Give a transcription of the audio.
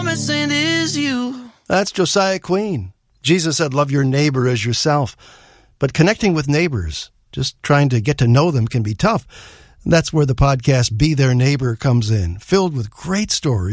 Promising is you. That's Josiah Queen. Jesus said, love your neighbor as yourself. But connecting with neighbors, just trying to get to know them can be tough. That's where the podcast Be Their Neighbor comes in, filled with great stories